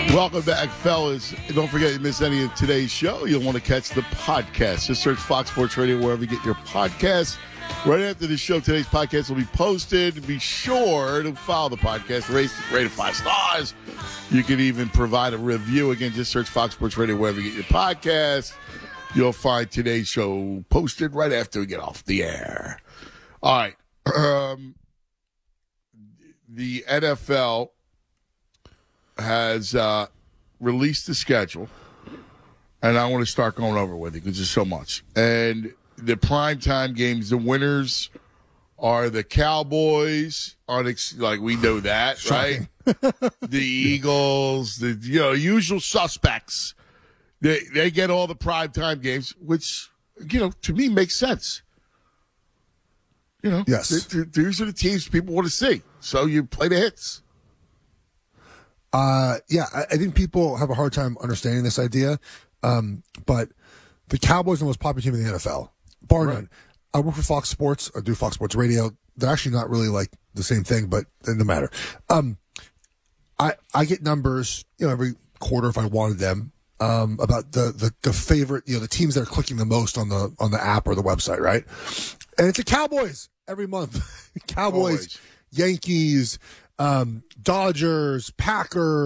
Welcome back, fellas. Don't forget, you miss any of today's show, you'll want to catch the podcast. Just search Fox Sports Radio wherever you get your podcasts. Right after the show, today's podcast will be posted. Be sure to follow the podcast, rate it 5 stars. You can even provide a review. Again, just search Fox Sports Radio wherever you get your podcasts. You'll find today's show posted right after we get off the air. All right. The NFL has released the schedule, and I want to start going over with it because there's so much. And the primetime games, the winners are the Cowboys, like we know that, Shocking. right? The Eagles, the usual suspects. They get all the primetime games, which to me makes sense. Yes. These are the teams people want to see, so you play the hits. I think people have a hard time understanding this idea. But the Cowboys are the most popular team in the NFL, bar none. I work for Fox Sports. I do Fox Sports Radio. They're actually not really like the same thing, but it doesn't matter. I get numbers, every quarter if I wanted them, about the favorite, the teams that are clicking the most on the app or the website, right? And it's the Cowboys every month. Cowboys, Always. Yankees, Dodgers, Packers.